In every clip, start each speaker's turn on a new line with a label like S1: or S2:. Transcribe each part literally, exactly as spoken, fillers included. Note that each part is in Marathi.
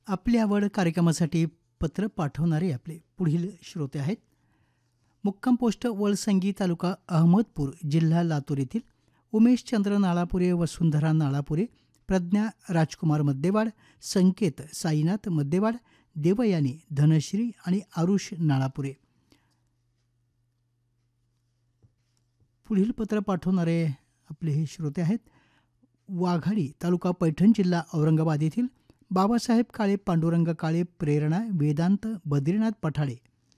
S1: आपली आवड कार्यक्रमासाठी पत्र पाठवणारे आपले पुढील श्रोते आहेत. मुक्काम पोस्ट वळसंगी, तालुका अहमदपूर, जिल्हा लातूर येथील उमेशचंद्र नाळापुरे, वसुंधरा नाळापुरे, प्रज्ञा राजकुमार मद्देवाड, संकेत साईनाथ मद्देवाड, देवयानी धनश्री आणि आरुष नाळापुरे. पुढील पत्र पाठवणारे आपले हे श्रोते आहेत. वाघाडी, तालुका पैठण, जिल्हा औरंगाबाद येथील बाबासाहेब काळे, पांडुरंग काळे, प्रेरणा, वेदांत, बद्रीनाथ पठाडे.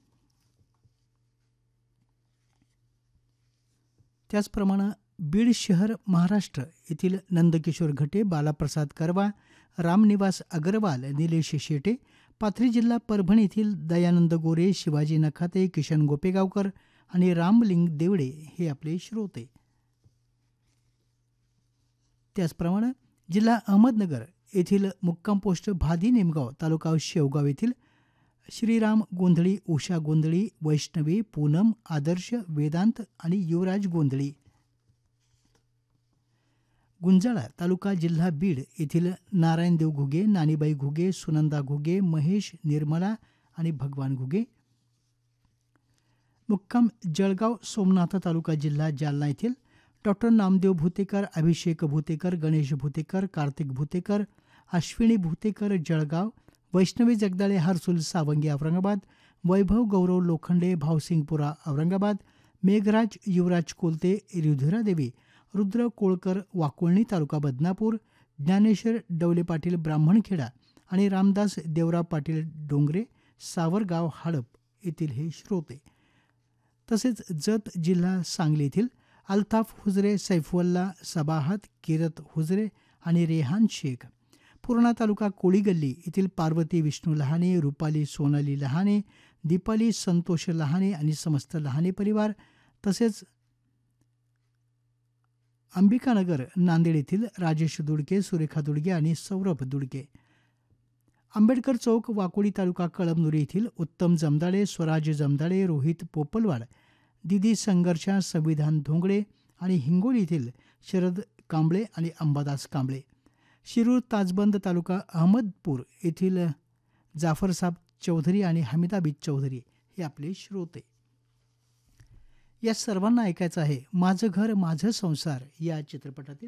S1: त्याचप्रमाणे बीड शहर, महाराष्ट्र येथील नंदकिशोर घटे, बालाप्रसाद करवा, रामनिवास अग्रवाल, निलेश शेटे. पाथरी, जिल्हा परभणी येथील दयानंद गोरे, शिवाजी नखाते, किशन गोपेगावकर आणि रामलिंग देवडे हे आपले श्रोते. त्याचप्रमाणे जिल्हा अहमदनगर येथील मुक्काम पोस्ट भादी निमगाव, तालुका शेवगाव येथील श्रीराम गोंधळी, उषा गोंधळी, वैष्णवी, पूनम, आदर्श, वेदांत आणि युवराज गोंधळी. गुंजाळा, तालुका जिल्हा बीड येथील नारायणदेव घुगे, नानीबाई घुगे, सुनंदा घुगे, महेश, निर्मला आणि भगवान घुगे. मुक्काम जळगाव, सोमनाथ, तालुका जिल्हा जालना येथील डॉक्टर नामदेव भूतेकर, अभिषेक भूतेकर, गणेश भूतेकर, कार्तिक भूतेकर, अश्विनी भूतेकर, जळगाव. वैष्णवी जगदाळे, हरसुल सावंगी, औरंगाबाद. वैभव गौरव लोखंडे, भावसिंगपुरा, औरंगाबाद. मेघराज युवराज कोलते, रुधिरादेवी, रुद्र कोळकर, वाकोळणी, तालुका बदनापूर. ज्ञानेश्वर डवले पाटील, ब्राह्मणखेडा आणि रामदास देवराव पाटील डोंगरे, सावरगाव, हडप येथील हे श्रोते. तसेच जत, जिल्हा सांगली येथील अल्ताफ हुजरे, सैफुल्ला सबाहत, किरत हुजरे आणि रेहान शेख. पूर्णा, तालुका कोळीगल्ली येथील पार्वती विष्णू लहाने, रुपाली सोनाली लहाने, दीपाली संतोष लहाने आणि समस्त लहाने परिवार. तसेच अंबिकानगर, नांदेड येथील राजेश दुडके, सुरेखा दुडके आणि सौरभ दुडके. आंबेडकर चौक, वाकोडी, तालुका कळमनुरी येथील उत्तम जमदाडे, स्वराज जमदाडे, रोहित पोपलवाड, दिदी संघर्षा, संविधान धोंगडे आणि हिंगोली येथील शरद कांबळे आणि अंबादास कांबळे. शिरूर, ताजबंद, तालुका अहमदपूर येथील जाफरसाब चौधरी आणि हमीदाबी चौधरी हे आपले श्रोते. या सर्वांना ऐकायचं आहे माझं घर माझं संसार या चित्रपटातील